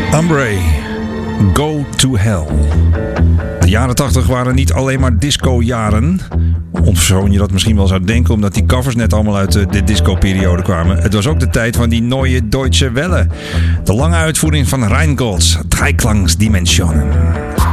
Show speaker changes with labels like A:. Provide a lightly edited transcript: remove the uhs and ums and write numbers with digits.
A: Umbre, Go to Hell. De jaren 80 waren niet alleen maar disco-jaren. Onverzoon je dat misschien wel zou denken, omdat die covers net allemaal uit de disco-periode kwamen. Het was ook de tijd van die Neue Deutsche Welle. De lange uitvoering van Rheingold's Dreiklangs Dimensionen.